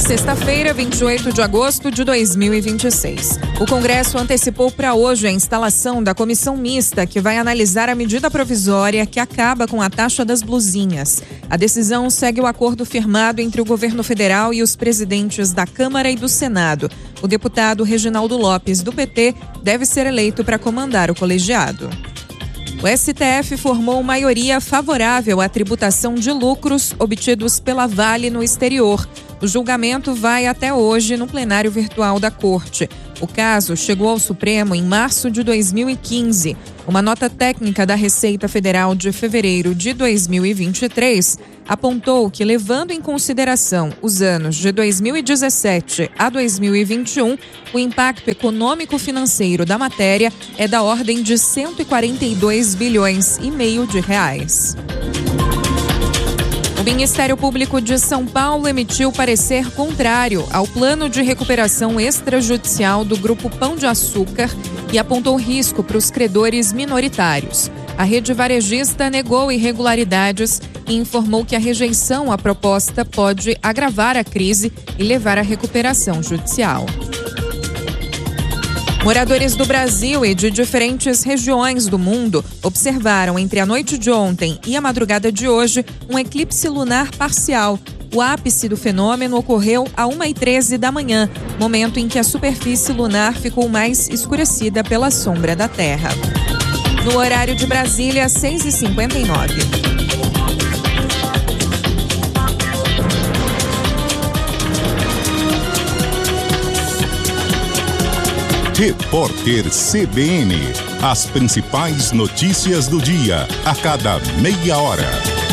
Sexta-feira, 28 de agosto de 2026. O Congresso antecipou para hoje a instalação da comissão mista que vai analisar a medida provisória que acaba com a taxa das blusinhas. A decisão segue o acordo firmado entre o governo federal e os presidentes da Câmara e do Senado. O deputado Reginaldo Lopes, do PT, deve ser eleito para comandar o colegiado. O STF formou maioria favorável à tributação de lucros obtidos pela Vale no exterior. O julgamento vai até hoje no plenário virtual da Corte. O caso chegou ao Supremo em março de 2015. Uma nota técnica da Receita Federal de fevereiro de 2023 apontou que, levando em consideração os anos de 2017 a 2021, o impacto econômico-financeiro da matéria é da ordem de 142 bilhões e meio de reais. O Ministério Público de São Paulo emitiu parecer contrário ao plano de recuperação extrajudicial do Grupo Pão de Açúcar e apontou risco para os credores minoritários. A rede varejista negou irregularidades e informou que a rejeição à proposta pode agravar a crise e levar à recuperação judicial. Moradores do Brasil e de diferentes regiões do mundo observaram entre a noite de ontem e a madrugada de hoje um eclipse lunar parcial. O ápice do fenômeno ocorreu às 1h13 da manhã, momento em que a superfície lunar ficou mais escurecida pela sombra da Terra. No horário de Brasília, 6h59. Repórter CBN. As principais notícias do dia, a cada meia hora.